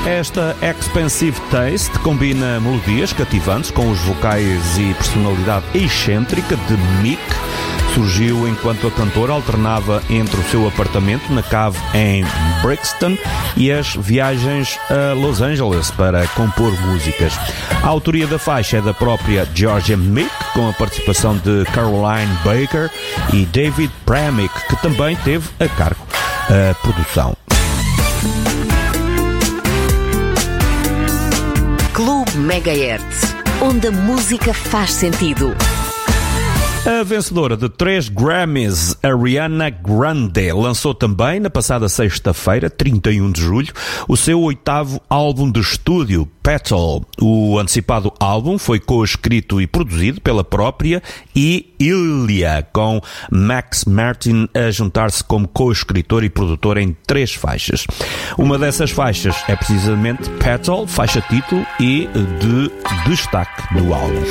Esta Expensive Taste combina melodias cativantes com os vocais e personalidade excêntrica de Mick. Surgiu enquanto a cantora alternava entre o seu apartamento na cave em Brixton e as viagens a Los Angeles para compor músicas. A autoria da faixa é da própria Georgia Mick, com a participação de Caroline Baker e David Pramick, que também teve a cargo a produção. Clube Megahertz, onde a música faz sentido. A vencedora de 3 Grammys, Ariana Grande, lançou também, na passada sexta-feira, 31 de julho, o seu 8º álbum de estúdio, Petal. O antecipado álbum foi co-escrito e produzido pela própria e Ilya, com Max Martin a juntar-se como co-escritor e produtor em 3 faixas. Uma dessas faixas é precisamente Petal, faixa título e de destaque do álbum.